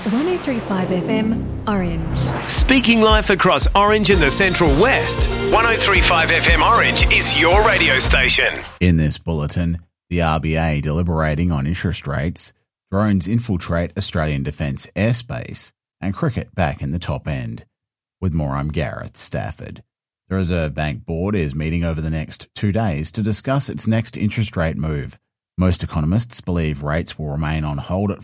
103.5 FM, Orange. Speaking life across Orange and the Central West, 103.5 FM Orange is your radio station. In this bulletin, the RBA deliberating on interest rates, drones infiltrate Australian Defence airspace, and cricket back in the top end. With more, I'm Gareth Stafford. The Reserve Bank Board is meeting over the next 2 days to discuss its next interest rate move. Most economists believe rates will remain on hold at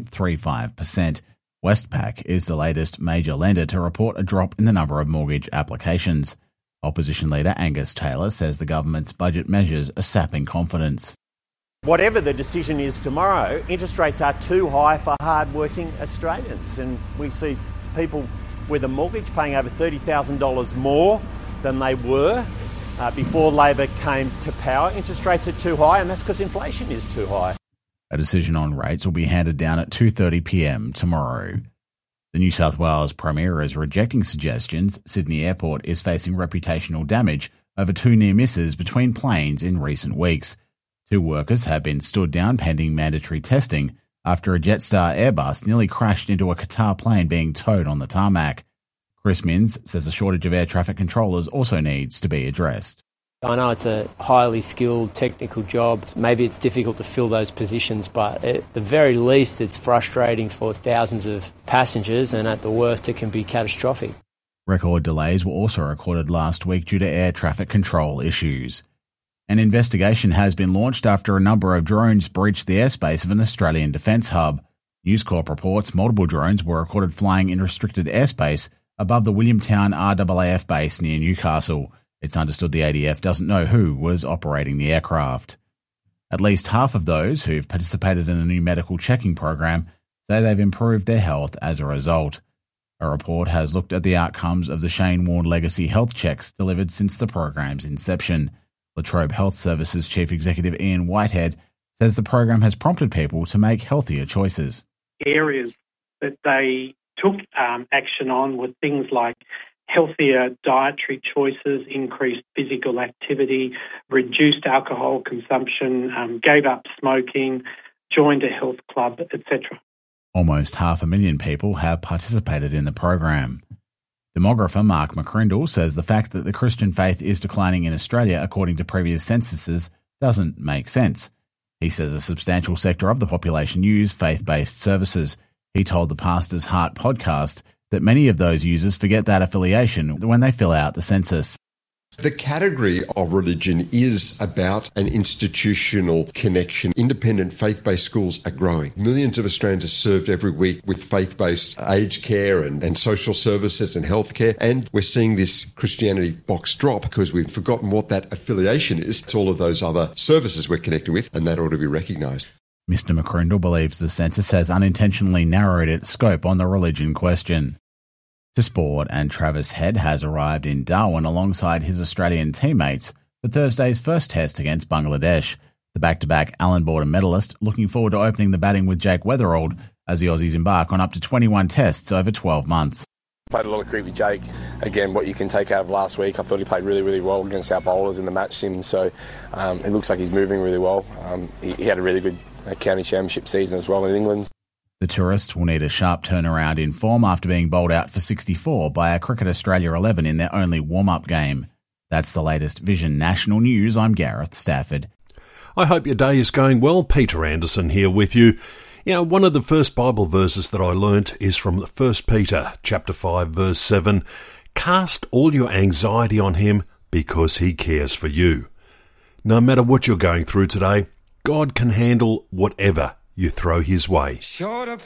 4.35%. Westpac is the latest major lender to report a drop in the number of mortgage applications. Opposition leader Angus Taylor says the government's budget measures are sapping confidence. Whatever the decision is tomorrow, interest rates are too high for hard-working Australians. And we see people with a mortgage paying over $30,000 more than they were before Labor came to power. Interest rates are too high, and that's because inflation is too high. A decision on rates will be handed down at 2:30pm tomorrow. The New South Wales Premier is rejecting suggestions Sydney Airport is facing reputational damage over 2 near misses between planes in recent weeks. 2 workers have been stood down pending mandatory testing after a Jetstar Airbus nearly crashed into a Qatar plane being towed on the tarmac. Chris Minns says a shortage of air traffic controllers also needs to be addressed. I know it's a highly skilled technical job. Maybe it's difficult to fill those positions, but at the very least it's frustrating for thousands of passengers, and at the worst it can be catastrophic. Record delays were also recorded last week due to air traffic control issues. An investigation has been launched after a number of drones breached the airspace of an Australian defence hub. News Corp reports multiple drones were recorded flying in restricted airspace above the Williamtown RAAF base near Newcastle. It's understood the ADF doesn't know who was operating the aircraft. At least half of those who've participated in a new medical checking program say they've improved their health as a result. A report has looked at the outcomes of the Shane Warne Legacy health checks delivered since the program's inception. La Trobe Health Services Chief Executive Ian Whitehead says the program has prompted people to make healthier choices. Areas that they took action on were things like healthier dietary choices, increased physical activity, reduced alcohol consumption, gave up smoking, joined a health club, etc. Almost 500,000 people have participated in the program. Demographer Mark McCrindle says the fact that the Christian faith is declining in Australia according to previous censuses doesn't make sense. He says a substantial sector of the population use faith-based services. He told the Pastor's Heart podcast that many of those users forget that affiliation when they fill out the census. The category of religion is about an institutional connection. Independent faith-based schools are growing. Millions of Australians are served every week with faith-based aged care and social services and healthcare. And we're seeing this Christianity box drop because we've forgotten what that affiliation is to all of those other services we're connected with, and that ought to be recognised. Mr McCrindle believes the census has unintentionally narrowed its scope on the religion question. To sport, and Travis Head has arrived in Darwin alongside his Australian teammates for Thursday's first test against Bangladesh. The back-to-back Allan Border medalist looking forward to opening the batting with Jake Weatherald as the Aussies embark on up to 21 tests over 12 months. Played a lot of cricket with Jake. Again, what you can take out of last week, I thought he played really, really well against our bowlers in the match sim, so it looks like he's moving really well. He had a really good county championship season as well in England. The tourist will need a sharp turnaround in form after being bowled out for 64 by a Cricket Australia 11 in their only warm-up game. That's the latest Vision National News. I'm Gareth Stafford. I hope your day is going well. Peter Anderson here with you. You know, one of the first Bible verses that I learnt is from 1 Peter chapter 5 verse 7. Cast all your anxiety on him because he cares for you. No matter what you're going through today, God can handle whatever you throw his way.